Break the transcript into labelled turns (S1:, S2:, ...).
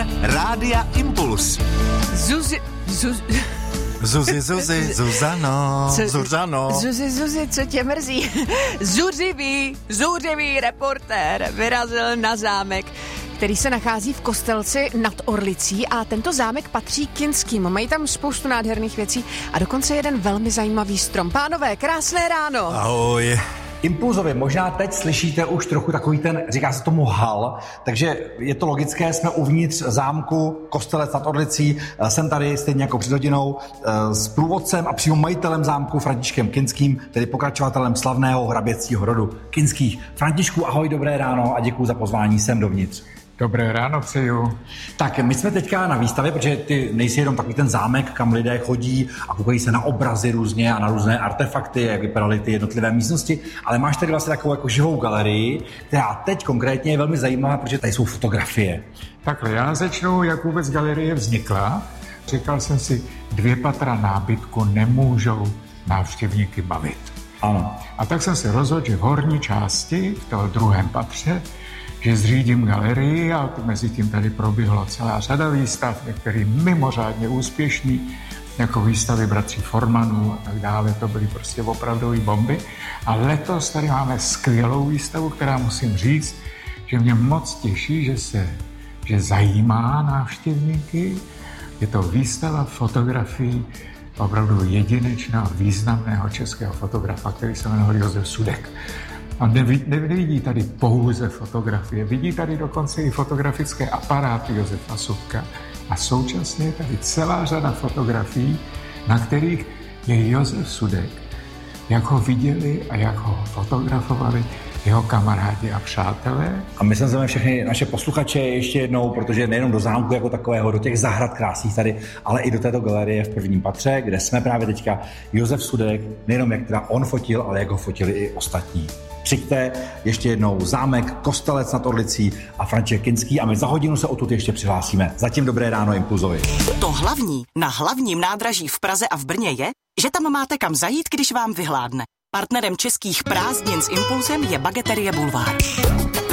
S1: Rádia Impuls.
S2: Zuzi, co tě mrzí? Zuřivý reportér vyrazil na zámek, který se nachází v Kostelci nad Orlicí, a tento zámek patří Kinským. Mají tam spoustu nádherných věcí a dokonce jeden velmi zajímavý strom. Pánové, krásné ráno.
S1: Ahoj.
S3: Impulzově možná teď slyšíte už trochu takový ten, říká se tomu hal, takže je to logické, jsme uvnitř zámku Kostelec nad Orlicí, jsem tady stejně jako před hodinou s průvodcem a přímo majitelem zámku Františkem Kinským, tedy pokračovatelem slavného hraběcího rodu Kinských. Františku, ahoj, dobré ráno a děkuji za pozvání sem dovnitř.
S4: Dobré ráno přeju.
S3: Tak my jsme teďka na výstavě, protože ty nejsi jenom takový ten zámek, kam lidé chodí a koukají se na obrazy různě a na různé artefakty, jak vypadaly ty jednotlivé místnosti, ale máš tady vlastně takovou jako živou galerii, která teď konkrétně je velmi zajímavá, protože tady jsou fotografie.
S4: Takhle, já začnu, jak vůbec galerie vznikla. Říkal jsem si, 2 patra nábytku nemůžou návštěvníky bavit.
S3: Ano.
S4: A tak jsem se rozhodl, že v horní části, v toho 2. patře, že zřídím galerii, a mezi tím tady proběhla celá řada výstav, některý mimořádně úspěšný, jako výstavy bratří Formanů a tak dále, to byly prostě opravdové bomby. A letos tady máme skvělou výstavu, která musím říct, že mě moc těší, že zajímá návštěvníky. Je to výstava fotografií opravdu jedinečného, významného českého fotografa, který se jmenuje Josef Sudek. A nevidí tady pouze fotografie, vidí tady dokonce i fotografické aparáty Josefa Sudka. A současně je tady celá řada fotografií, na kterých je Josef Sudek, jak ho viděli a jak ho fotografovali jeho kamarádi a přátelé.
S3: A my jsme všechny naše posluchače ještě jednou, protože nejenom do zámku jako takového, do těch zahrad krásných tady, ale i do této galerie v 1. patře, kde jsme právě teďka. Josef Sudek, nejenom jak teda on fotil, ale jak ho fotili i ostatní. Přijďte ještě jednou, zámek Kostelec nad Orlicí a František Kinský, a my za hodinu se odtud ještě přihlásíme. Zatím dobré ráno Impulzovi.
S5: To hlavní na hlavním nádraží v Praze a v Brně je, že tam máte kam zajít, když vám vyhládne. Partnerem českých prázdnin s Impulzem je Bageterie Bulvár.